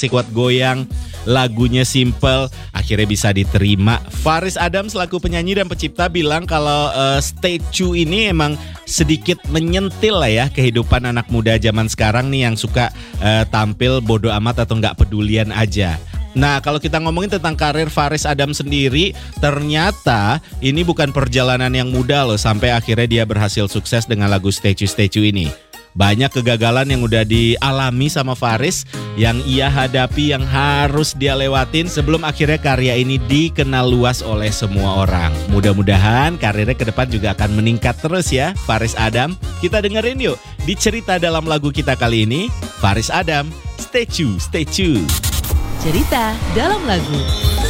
asik buat goyang. Lagunya simple, akhirnya bisa diterima. Faris Adam selaku penyanyi dan pencipta bilang kalau Statue ini emang sedikit menyentil lah ya kehidupan anak muda zaman sekarang nih yang suka tampil bodo amat atau nggak pedulian aja. Nah, kalau kita ngomongin tentang karir Faris Adam sendiri, ternyata ini bukan perjalanan yang mudah loh sampai akhirnya dia berhasil sukses dengan lagu Statue ini. Banyak kegagalan yang udah dialami sama Faris yang ia hadapi, yang harus dia lewatin sebelum akhirnya karya ini dikenal luas oleh semua orang. Mudah-mudahan karirnya ke depan juga akan meningkat terus ya, Faris Adam. Kita dengerin yuk di cerita dalam lagu kita kali ini, Faris Adam, Statue. Cerita dalam lagu.